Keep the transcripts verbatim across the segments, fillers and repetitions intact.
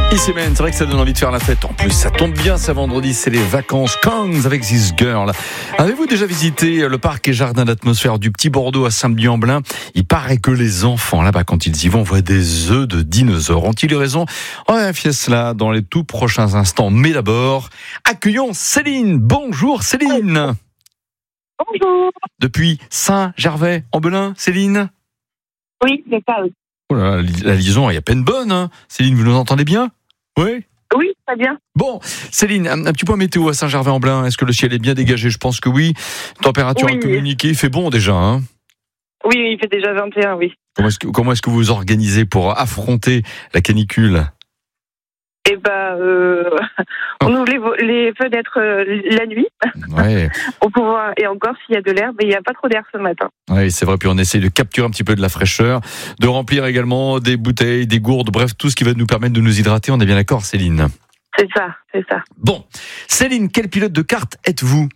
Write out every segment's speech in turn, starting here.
Ici même, c'est vrai que ça donne envie de faire la fête. En plus, ça tombe bien, c'est vendredi, c'est les vacances Kongs avec This Girl. Avez-vous déjà visité le parc et jardin d'atmosphère du Petit Bordeaux à Saint-Bly-en-Belin? Il paraît que les enfants, là-bas, quand ils y vont, voient des œufs de dinosaures. Ont-ils eu raison? On va vérifier cela dans les tout prochains instants. Mais d'abord, accueillons Céline. Bonjour Céline. Bonjour. Depuis Saint-Gervais-en-Belin, Céline? Oui, c'est ça, oui. Oh là, la liaison est à peine bonne, hein. Céline, vous nous entendez bien? Oui. Oui, très bien. Bon, Céline, un, un petit point météo à Saint-Gervais-en-Belin. Est-ce que le ciel est bien dégagé? Je pense que oui. Température Oui. à communiquer, il fait bon déjà, hein? Oui, il fait déjà vingt et un, oui. Comment est-ce que, comment est-ce que vous vous organisez pour affronter la canicule? Eh ben, euh, on ouvre les, les fenêtres euh, la nuit. Ouais. Au pouvoir, et encore, s'il y a de l'air, mais il n'y a pas trop d'air ce matin. Oui, c'est vrai. Puis on essaie de capturer un petit peu de la fraîcheur, de remplir également des bouteilles, des gourdes, bref, tout ce qui va nous permettre de nous hydrater. On est bien d'accord, Céline? C'est ça, c'est ça. Bon. Céline, quel pilote de kart êtes-vous?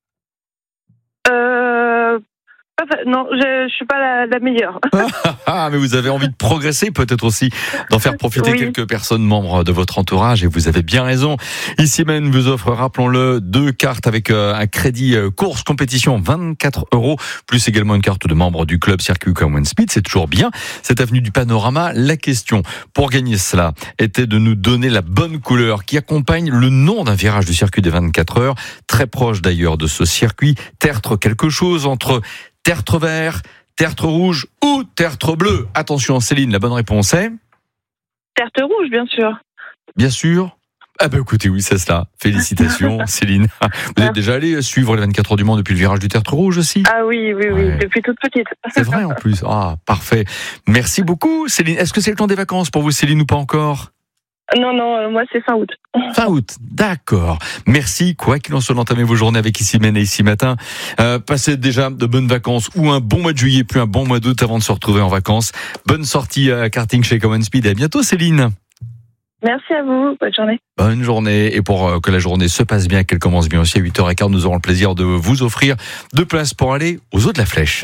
Euh... Non, je ne suis pas la, la meilleure. Ah, mais vous avez envie de progresser, peut-être aussi d'en faire profiter Oui. quelques personnes membres de votre entourage, et vous avez bien raison. Ici même vous offre, rappelons-le, deux cartes avec euh, un crédit euh, course compétition vingt-quatre euros, plus également une carte de membre du club Circuit Common Speed. C'est toujours bien. Cette avenue du Panorama, la question pour gagner cela était de nous donner la bonne couleur qui accompagne le nom d'un virage du circuit des vingt-quatre heures, très proche d'ailleurs de ce circuit. Tertre quelque chose entre tertre vert, tertre rouge ou tertre bleu. Attention Céline, la bonne réponse est... Tertre rouge, bien sûr. Bien sûr. Ah ben écoutez, oui, c'est cela. Félicitations Céline. Vous êtes déjà allé suivre les vingt-quatre heures du Mans depuis le virage du tertre rouge aussi? Ah oui, oui, oui, Ouais. depuis toute petite. C'est vrai en plus. Ah, parfait. Merci beaucoup Céline. Est-ce que c'est le temps des vacances pour vous Céline ou pas encore? Non, non, euh, moi c'est fin août. Fin août, d'accord. Merci, quoi qu'il en soit, d'entamer vos journées avec Ici Même et Ici Matin. Euh, passez déjà de bonnes vacances ou un bon mois de juillet, puis un bon mois d'août avant de se retrouver en vacances. Bonne sortie à karting chez Common Speed et à bientôt Céline. Merci à vous, bonne journée. Bonne journée, et pour euh, que la journée se passe bien, qu'elle commence bien aussi à huit heures quinze, nous aurons le plaisir de vous offrir deux places pour aller aux Eaux de la Flèche.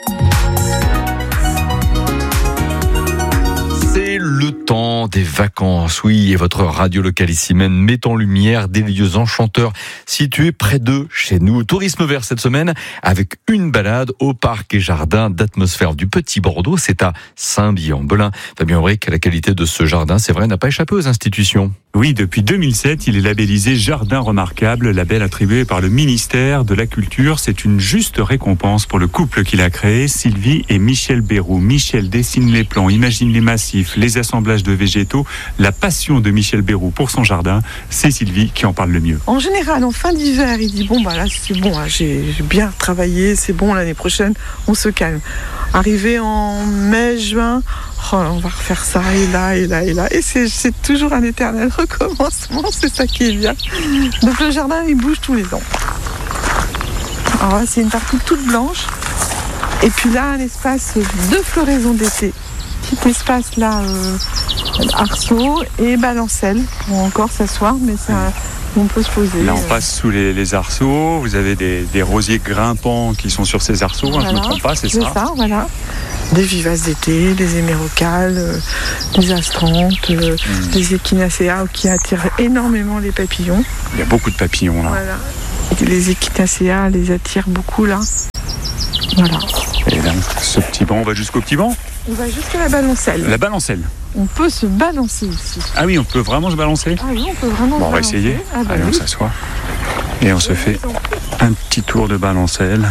C'est le temps des vacances, oui, et votre radio locale ici même met en lumière des lieux enchanteurs situés près de chez nous. Tourisme vert cette semaine avec une balade au parc et jardin d'atmosphère du Petit Bordeaux. C'est à Saint-Bly-en-Belin. Fabien Auric, la qualité de ce jardin, c'est vrai, n'a pas échappé aux institutions. Oui, depuis deux mille sept, il est labellisé Jardin Remarquable, label attribué par le ministère de la Culture. C'est une juste récompense pour le couple qui l'a créé, Sylvie et Michel Bérou. Michel dessine les plans, imagine les massifs, les assemblages de végétaux. La passion de Michel Bérou pour son jardin, c'est Sylvie qui en parle le mieux. En général, en fin d'hiver, il dit bon bah là c'est bon, hein, j'ai, j'ai bien travaillé, c'est bon, l'année prochaine on se calme. Arrivé en mai, juin, oh, on va refaire ça et là et là et là, et c'est, c'est toujours un éternel recommencement, c'est ça qui est bien. Donc le jardin il bouge tous les ans. Alors là c'est une partie toute blanche, et puis là un espace de floraison d'été. Petit espace là, euh, arceaux et balancelle pour encore s'asseoir, mais ça, on peut se poser. Là, on passe sous les, les arceaux. Vous avez des, des rosiers grimpants qui sont sur ces arceaux, hein, Voilà, je ne me trompe pas, c'est c'est ça, ça, voilà. Des vivaces d'été, des hémérocales, euh, des astrantes, euh, Mmh. des echinacea qui attirent énormément les papillons. Il y a beaucoup de papillons là. Voilà. Et les echinacea les attirent beaucoup là. Voilà. Et là, ce petit banc, on va jusqu'au petit banc. On va jusqu'à la balancelle. La balancelle. On peut se balancer ici. Ah oui, on peut vraiment se balancer. Ah oui, on peut vraiment Bon, se on va balancer. essayer. Ah bah Allez, on oui. s'assoit. Et on se fait un petit tour de balancelle.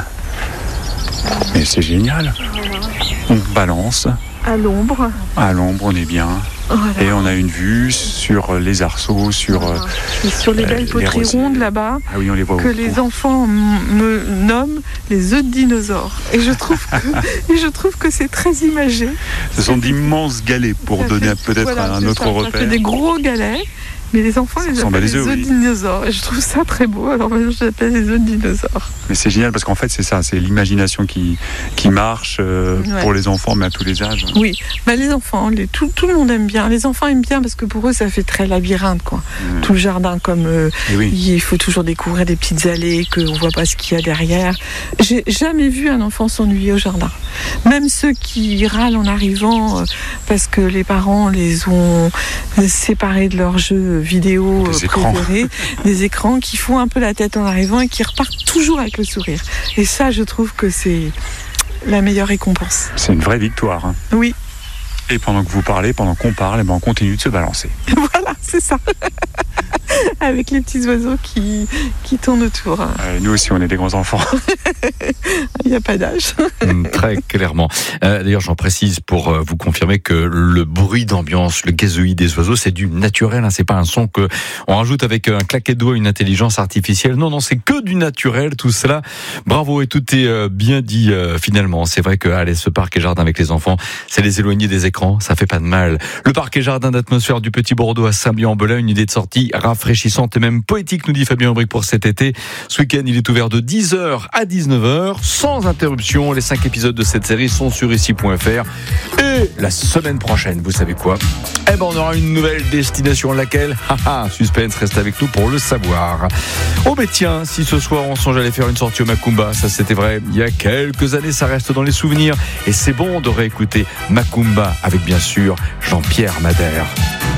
Et c'est génial. On balance. À l'ombre. À l'ombre, on est bien. Voilà. Et on a une vue sur les arceaux, sur... Voilà. Et sur les euh, belles les poteries rosiers. rondes là-bas, Ah oui, on les voit que au les bout. enfants m- me nomment les œufs de dinosaures. Et je trouve que, et je trouve que c'est très imagé. Ce sont d'immenses galets pour Ça donner fait- peut-être voilà, un c'est autre ça. Ça repère. fait des gros galets. Mais les enfants, Ça les ressemble à appellent des les œufs, œufs de oui. dinosaures. Et je trouve ça très beau, alors maintenant je les appelle les œufs de dinosaures. Mais c'est génial parce qu'en fait, c'est ça, c'est l'imagination qui, qui marche euh, Ouais. pour les enfants, mais à tous les âges. Oui, bah, les enfants, les, tout, tout le monde aime bien. Les enfants aiment bien parce que pour eux, ça fait très labyrinthe, quoi. Mmh. Tout le jardin, comme euh, Et oui. il faut toujours découvrir des petites allées, qu'on ne voit pas ce qu'il y a derrière. J'ai jamais vu un enfant s'ennuyer au jardin. Même ceux qui râlent en arrivant euh, parce que les parents les ont séparés de leurs jeux vidéo Des euh, écrans. préférés, des écrans, qui font un peu la tête en arrivant et qui repartent toujours avec le sourire. Et ça, je trouve que c'est la meilleure récompense. C'est une vraie victoire. Hein. Oui, Et pendant que vous parlez, pendant qu'on parle, eh ben, on continue de se balancer. voilà, c'est ça. Avec les petits oiseaux qui, qui tournent autour. Euh, nous aussi, on est des grands enfants. Il n'y a pas d'âge. Mm, Très clairement. Euh, D'ailleurs, j'en précise pour euh, vous confirmer que le bruit d'ambiance, le gazouillis des oiseaux, c'est du naturel. Hein, c'est pas un son que on rajoute avec un claquet de doigts, une intelligence artificielle. Non, non, c'est que du naturel, tout cela. Bravo, et tout est euh, bien dit euh, finalement. C'est vrai que aller ce parc et jardin avec les enfants, c'est les éloigner des écrans. Ça fait pas de mal. Le parc et jardin d'atmosphère du Petit Bordeaux à Saint-Brieuc-en-Belin, une idée de sortie rafraîchissante et même poétique, nous dit Fabien Aubric pour cet été. Ce week-end, il est ouvert de dix heures à dix-neuf heures, sans interruption. Les cinq épisodes de cette série sont sur ici point f r. Et la semaine prochaine, vous savez quoi? Eh ben, on aura une nouvelle destination, laquelle? Haha, suspense, reste avec nous pour le savoir. Oh, mais tiens, si ce soir on songe à aller faire une sortie au Macumba, ça c'était vrai il y a quelques années, ça reste dans les souvenirs. Et c'est bon de réécouter Macumba avec bien sûr Jean-Pierre Madère.